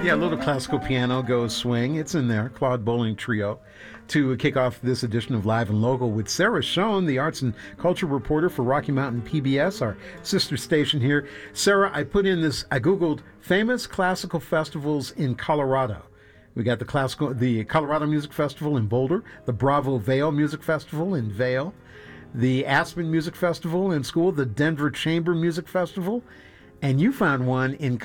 Yeah, a little classical piano goes swing. It's in there. Claude Bowling Trio to kick off this edition of Live and Local with Sarah Schoen, the arts and culture reporter for Rocky Mountain PBS, our sister station here. Sarah, I Googled famous classical festivals in Colorado. We got the Colorado Music Festival in Boulder, the Bravo Vail Music Festival in Vail, the Aspen Music Festival in School, the Denver Chamber Music Festival, and you found one in